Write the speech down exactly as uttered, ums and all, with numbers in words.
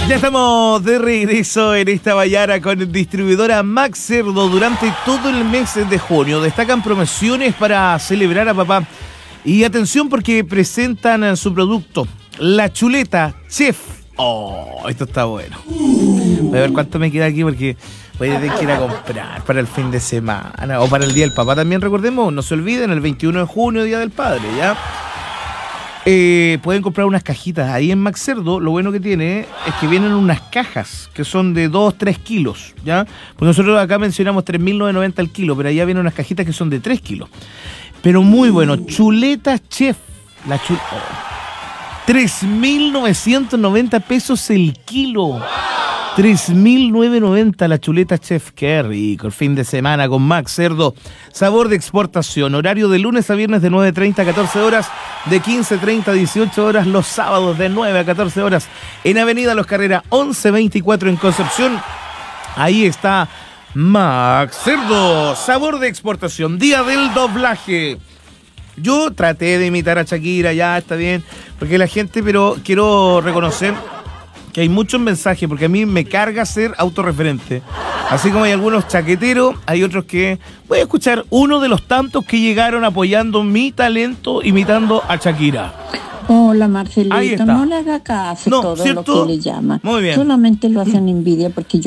Ya estamos de regreso en esta mañana con distribuidora Max Cerdo durante todo el mes de junio. Destacan promociones para celebrar a papá. Y atención porque presentan su producto, la chuleta Chef. Oh, esto está bueno. Voy a ver cuánto me queda aquí porque voy a tener que ir a comprar para el fin de semana o para el Día del Papá también, recordemos. No se olviden, el veintiuno de junio, Día del Padre, ¿ya? Eh, pueden comprar unas cajitas ahí en Max Cerdo. Lo bueno que tiene es que vienen unas cajas que son de dos a tres kilos, ¿ya? Porque nosotros acá mencionamos tres mil novecientos noventa el kilo, pero allá vienen unas cajitas que son de tres kilos. Pero muy bueno, chuleta Chef. La chul oh. tres mil novecientos noventa pesos el kilo. tres mil novecientos noventa la chuleta Chef. Qué rico, el fin de semana con Max Cerdo. Sabor de exportación. Horario de lunes a viernes de nueve treinta a catorce horas. De quince treinta a dieciocho horas. Los sábados de nueve a catorce horas. En Avenida Los Carreras once veinticuatro en Concepción. Ahí está Max Cerdo. Sabor de exportación. Día del doblaje. Yo traté de imitar a Shakira, ya está bien. Porque la gente, pero quiero reconocer que hay muchos mensajes, porque a mí me carga ser autorreferente. Así como hay algunos chaqueteros, hay otros que... Voy a escuchar uno de los tantos que llegaron apoyando mi talento imitando a Shakira. Hola, Marcelito, no le haga caso no, todo ¿cierto? lo que le llama. Muy bien. Solamente lo hacen envidia porque yo